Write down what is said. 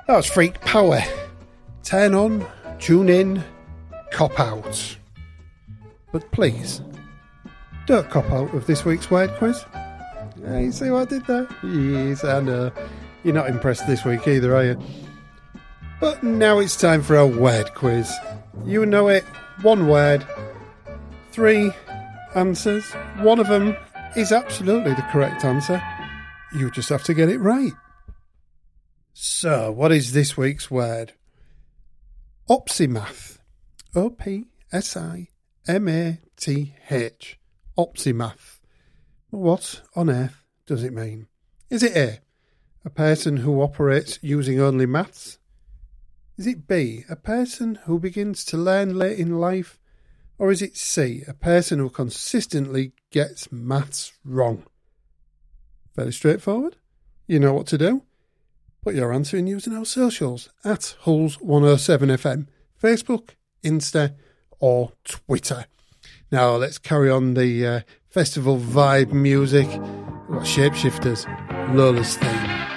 That was Freak Power. Turn on, tune in, cop out. But please, don't cop out of this week's word quiz. You see what I did there? Yes, I know. You're not impressed this week either, are you? But now it's time for our word quiz. You know it. One word. 3 answers. One of them is absolutely the correct answer. You just have to get it right. So, what is this week's word? Opsimath. O-P-S-I-M-A-T-H. Opsimath. What on earth does it mean? Is it A, a person who operates using only maths? Is it B, a person who begins to learn late in life? Or is it C, a person who consistently gets maths wrong? Very straightforward. You know what to do. Put your answer in using our socials at Hulls107FM, Facebook, Insta or Twitter. Now let's carry on the festival vibe music. We've got Shapeshifters, Lola's Theme.